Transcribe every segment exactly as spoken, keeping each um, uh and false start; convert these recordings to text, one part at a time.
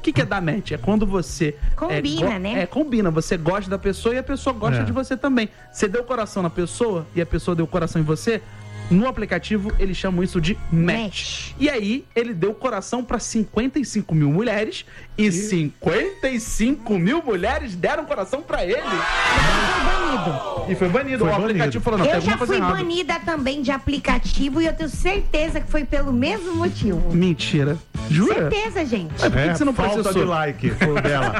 que, que é dar match? É quando você... Combina, é, né? É, combina. Você gosta da pessoa e a pessoa gosta É. de você também. Você deu coração na pessoa e a pessoa deu coração em você... No aplicativo, eles chamam isso de match. match. E aí, ele deu coração para cinquenta e cinco mil mulheres e, e cinquenta e cinco mil mulheres deram coração para ele. E foi banido. Foi o banido. aplicativo falou, não, eu tem já alguma fui coisa errada. banida também de aplicativo e eu tenho certeza que foi pelo mesmo motivo. Mentira. Jura? Certeza, gente. É, por que É, que você não falta processou? de like foi dela.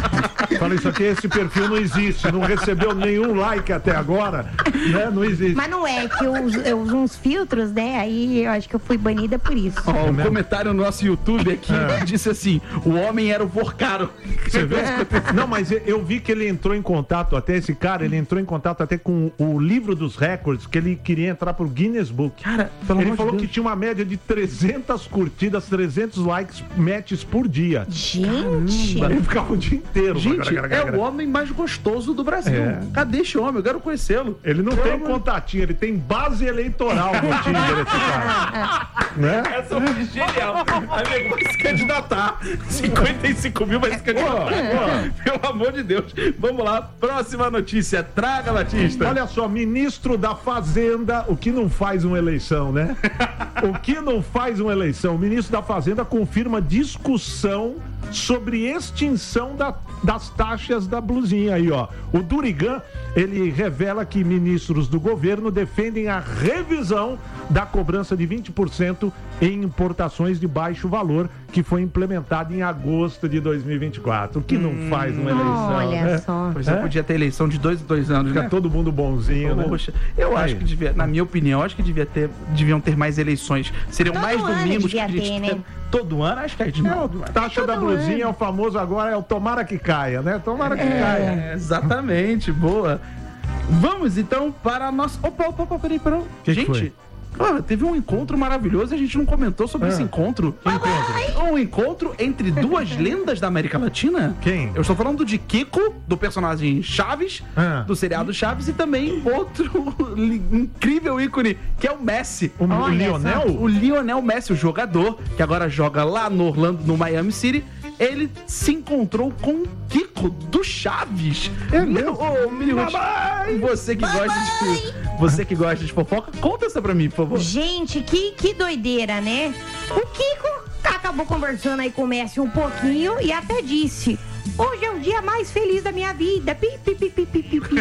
Fala isso aqui, esse perfil não existe, não recebeu nenhum like até agora, né? Não existe. Mas não é, que eu, uso- eu uso uns filtros, né? Aí eu acho que eu fui banida por isso. Ó, um comentário no nosso YouTube aqui É. disse assim: o homem era o porcaro. Você vê? Não, mas eu- eu vi que ele entrou em contato, até esse cara, ele entrou em contato até com o livro dos recordes, que ele queria entrar pro Guinness Book. Cara, pelo Ele amor falou de que Deus. tinha uma média de trezentas curtidas, trezentos likes, matches por dia. Gente, Ele ficava o dia inteiro. Gente, é o homem mais gostoso do Brasil. É. Cadê este homem? Eu quero conhecê-lo. Ele não Pelo tem amor- contatinho, ele tem base eleitoral no Tinder, esse cara. Né? Essa foi genial. Amigo, vai se candidatar. cinquenta e cinco mil vai se candidatar. Pelo amor de Deus. Vamos lá. Próxima notícia. Traga, Batista. Olha só, ministro da Fazenda, o que não faz uma eleição, né? O que não faz uma eleição? O ministro da Fazenda confirma discussão sobre extinção da- das taxas da blusinha aí, ó. O Durigan, ele revela que ministros do governo defendem a revisão da cobrança de vinte por cento em importações de baixo valor, que foi implementada em agosto de dois mil e vinte e quatro. O que não faz uma eleição, olha né? só. Pois é, podia ter eleição de dois em dois anos, Fica né? todo mundo bonzinho, né? Poxa, eu Aí. acho que devia, na minha opinião, acho que devia ter, deviam ter mais eleições. Seriam Todo mais ano domingos que devia a gente ter, né? tem. Todo ano, acho que é de É, novo. o taxa da Todo blusinha ano. é o famoso agora, é o tomara que caia, né? Tomara que caia. É, exatamente, boa. Vamos então para a nossa. Opa, opa, opa, peraí, peraí. Que que gente, foi? ah, teve um encontro maravilhoso e a gente não comentou sobre Ah, esse encontro. que encontro? Um encontro entre duas lendas da América Latina. Quem? Eu estou falando de Kiko, do personagem Chaves, Ah. do seriado Chaves, e também outro li- incrível ícone, que é o Messi. O, o Olha Lionel? O Lionel Messi, o jogador, que agora joga lá no Orlando, no Miami City, ele se encontrou com o Kiko do Chaves. É mesmo? Ô, Mini Ruth, você que gosta de você que gosta de fofoca, conta essa pra mim, por favor. Gente, que, que doideira, né? O Kiko acabou conversando aí com o Messi um pouquinho e até disse: hoje é o dia mais feliz da minha vida. Pi, pi, pi, pi, pi, pi, pi.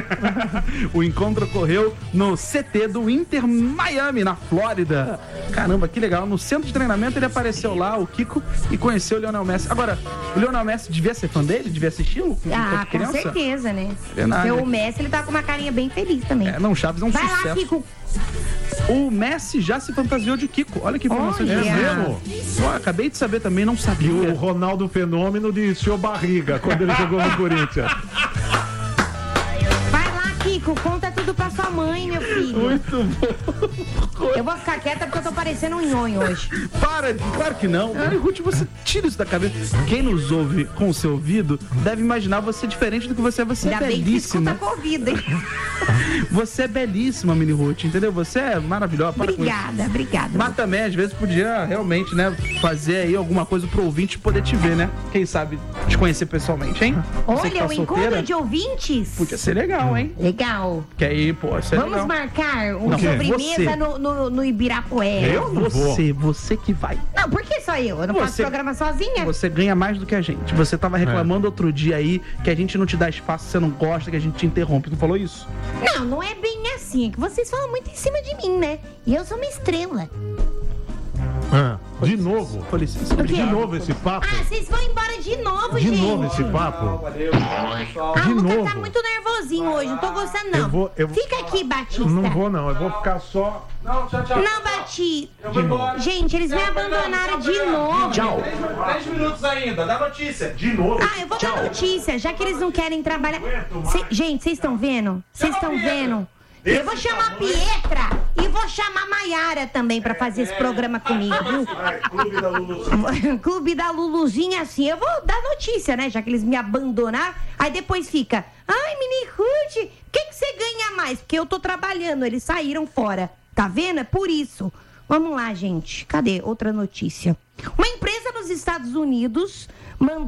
O encontro ocorreu no C T do Inter Miami, na Flórida. Caramba, que legal. No centro de treinamento ele apareceu lá, o Kiko, e conheceu o Lionel Messi. Agora, o Lionel Messi devia ser fã dele? Devia assisti-lo? com- Ah, com criança? com certeza, né? Verdade. Porque o Messi, ele tá com uma carinha bem feliz também. É, não, Chaves é um Vai lá, sucesso. Kiko. O Messi já se fantasiou de Kiko. Olha que informação Olha. interessante. É mesmo? Ó, acabei de saber também, não E sabia. o Ronaldo Fenômeno de seu barriga, quando ele jogou no Corinthians. Vai lá, Kiko. Conta tudo pra sua mãe, meu filho. Muito bom. Eu vou ficar quieta porque eu tô parecendo um nhonho hoje. Para, claro que não. Mari Ruth, você tira isso da cabeça. Quem nos ouve com o seu ouvido deve imaginar você diferente do que você é. Você é Ainda bem que você belíssima. escuta com ouvido, hein? Você é belíssima, Mini Ruth, entendeu? Você é maravilhosa. Para com isso. Obrigada, obrigada. Mas também, às vezes, podia realmente, né, fazer aí alguma coisa pro ouvinte poder te ver, né? Quem sabe te conhecer pessoalmente, hein? Você que Olha, tá o solteira, encontro de ouvintes. podia ser legal, hein? Legal. Que aí, pô, isso é Vamos legal. marcar Não, uma sobremesa você. no, no, no Ibirapuera. Eu não vou. Você, você que vai. Não, por que só eu? Eu não faço Você- programa sozinha? Você ganha mais do que a gente. Você tava reclamando É. outro dia aí que a gente não te dá espaço, você não gosta, que a gente te interrompe. Tu falou isso? Não, não é bem assim. É que vocês falam muito em cima de mim, né? E eu sou uma estrela. Ah, de novo. Com licença. O quê? De novo esse papo. Ah, vocês vão embora de novo, De gente. novo esse papo. Ah, de o Lucas tá novo. muito nervosinho hoje. Não tô gostando, não. Eu vou- eu- Fica aqui, Batista. Não vou não, eu vou ficar só... Não, tchau, tchau. Não, Bati. vou embora. Gente, eles me abandonaram de novo. Tchau. dez minutos ainda, dá notícia. De novo. Ah, eu vou dar notícia, já que eles não querem trabalhar. Cê- gente, vocês estão vendo? Vocês estão vendo? Eu vou chamar a Pietra e vou chamar a Maiara também pra fazer esse programa comigo, viu? Vai, Clube da Luluzinha. Clube da Luluzinha, assim, eu vou dar notícia, né? Já que eles me abandonaram. Aí depois fica, ai, Mini Ruth, o que que você ganha mais? Porque eu tô trabalhando, eles saíram fora. Tá vendo? É por isso. Vamos lá, gente. Cadê outra notícia? Uma empresa nos Estados Unidos mandou